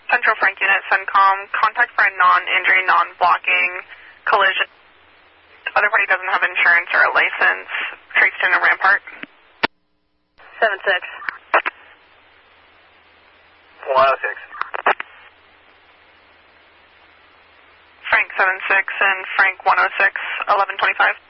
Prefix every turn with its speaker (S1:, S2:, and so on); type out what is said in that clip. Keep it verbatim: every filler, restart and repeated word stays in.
S1: Central Frank Unit, CENTCOM, contact for a non-injury, non-blocking collision. The other party doesn't have insurance or a license. Traced in a Rampart.
S2: seven six.
S3: one oh six.
S1: Frank seven six and Frank one oh six, eleven twenty-five.